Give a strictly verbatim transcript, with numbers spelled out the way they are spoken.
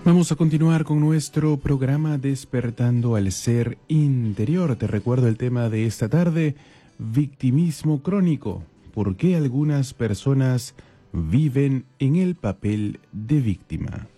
Vamos a continuar con nuestro programa Despertando al Ser Interior. Te recuerdo el tema de esta tarde, victimismo crónico. ¿Por qué algunas personas viven en el papel de víctima?